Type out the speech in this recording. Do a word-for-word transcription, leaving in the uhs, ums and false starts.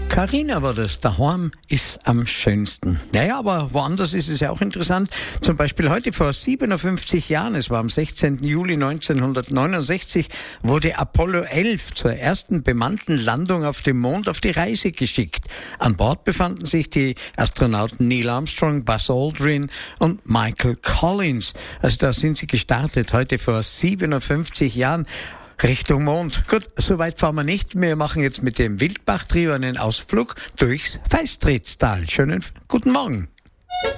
Carina war das. Daheim ist am schönsten. Naja, aber woanders ist es ja auch interessant. Zum Beispiel heute vor siebenundfünfzig Jahren, es war am sechzehnten Juli neunzehnhundertneunundsechzig, wurde Apollo elf zur ersten bemannten Landung auf dem Mond auf die Reise geschickt. An Bord befanden sich die Astronauten Neil Armstrong, Buzz Aldrin und Michael Collins. Also da sind sie gestartet, heute vor siebenundfünfzig Jahren. Richtung Mond. Gut, so weit fahren wir nicht. Wir machen jetzt mit dem Wildbach-Trio einen Ausflug durchs Feistrittstal. Schönen guten Morgen.